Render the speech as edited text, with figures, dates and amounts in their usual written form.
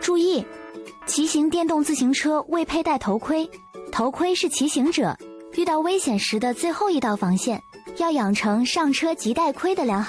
注意，骑行电动自行车未佩戴头盔，头盔是骑行者遇到危险时的最后一道防线，要养成上车即戴盔的良好